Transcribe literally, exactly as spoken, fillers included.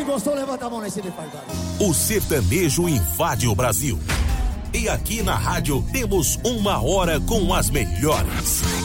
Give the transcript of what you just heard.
Quem gostou, levanta a mão lá em cima e faz barulho. O sertanejo invade o Brasil. E aqui na rádio temos uma hora com as melhores.